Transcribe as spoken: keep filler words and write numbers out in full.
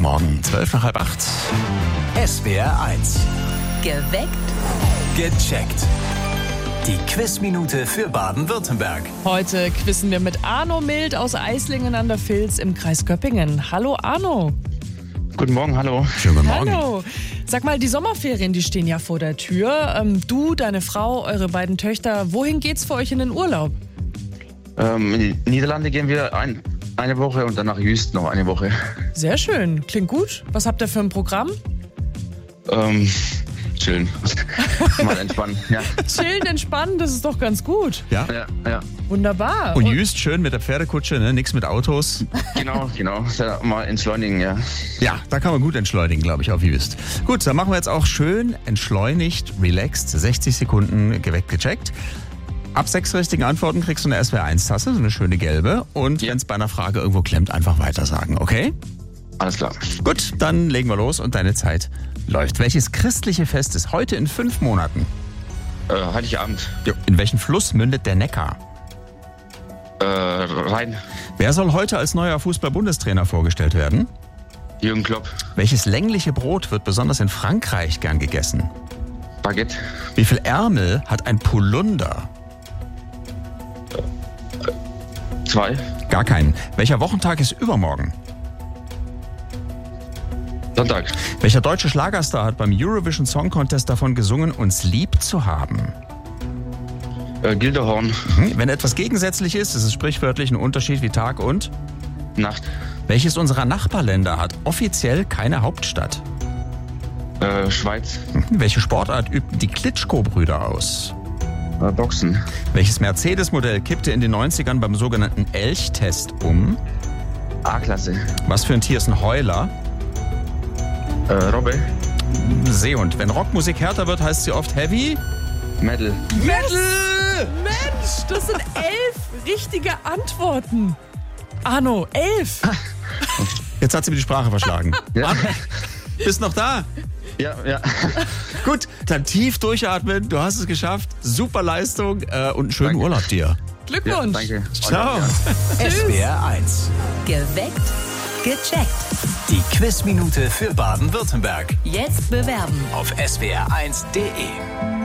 Montagmorgen, zwölf nach halb acht. S W R eins. Geweckt. Gecheckt. Die Quizminute für Baden-Württemberg. Heute quizzen wir mit Arno Mild aus Eislingen an der Vils im Kreis Göppingen. Hallo Arno. Guten Morgen, hallo. Schönen guten Morgen. Hallo. Sag mal, die Sommerferien, die stehen ja vor der Tür. Ähm, du, deine Frau, eure beiden Töchter, wohin geht's für euch in den Urlaub? Ähm, in die Niederlande gehen wir ein, eine Woche und dann nach Jüst noch eine Woche. Sehr schön, klingt gut. Was habt ihr für ein Programm? Ähm, chillen. Mal entspannen, ja. Chillen, entspannen, das ist doch ganz gut. Ja? Ja, ja. Wunderbar. Und Jüst schön mit der Pferdekutsche, ne? Nix mit Autos. Genau, genau. Ja, mal entschleunigen, ja. Ja, da kann man gut entschleunigen, glaube ich, auf Jüst. Gut, dann machen wir jetzt auch schön entschleunigt, relaxed, sechzig Sekunden geweckt, gecheckt. Ab sechs richtigen Antworten kriegst du eine S W R eins Tasse, so eine schöne gelbe. Und Ja. wenn es bei einer Frage irgendwo klemmt, einfach weiter sagen, okay? Alles klar. Gut, dann legen wir los und deine Zeit läuft. Welches christliche Fest ist heute in fünf Monaten? Äh, Heiligabend. Jo, in welchen Fluss mündet der Neckar? Äh, rein. Wer soll heute als neuer Fußball-Bundestrainer vorgestellt werden? Jürgen Klopp. Welches längliche Brot wird besonders in Frankreich gern gegessen? Baguette. Wie viel Ärmel hat ein Polunder? Zwei. Gar keinen. Welcher Wochentag ist übermorgen? Sonntag. Welcher deutsche Schlagerstar hat beim Eurovision Song Contest davon gesungen, uns lieb zu haben? Äh, Gildehorn. Hm? Wenn etwas gegensätzlich ist, ist es sprichwörtlich ein Unterschied wie Tag und? Nacht. Welches unserer Nachbarländer hat offiziell keine Hauptstadt? Äh, Schweiz. Hm? Welche Sportart übten die Klitschko-Brüder aus? Äh, Boxen. Welches Mercedes-Modell kippte in den neunzigern beim sogenannten Elchtest um? A-Klasse. Was für ein Tier ist ein Heuler? Äh, Robbe. Seehund. Wenn Rockmusik härter wird, heißt sie oft Heavy. Metal. Metal! Mensch, das sind elf richtige Antworten. Arno, elf. Jetzt hat sie mir die Sprache verschlagen. Ja. Bist noch da? Ja, ja. Gut, dann tief durchatmen. Du hast es geschafft. Super Leistung äh, und einen schönen Danke. Urlaub dir. Ja, Glückwunsch. danke. Ciao. S W R eins. Geweckt. Gecheckt. Die Quizminute für Baden-Württemberg. Jetzt bewerben. Auf S W R eins punkt de.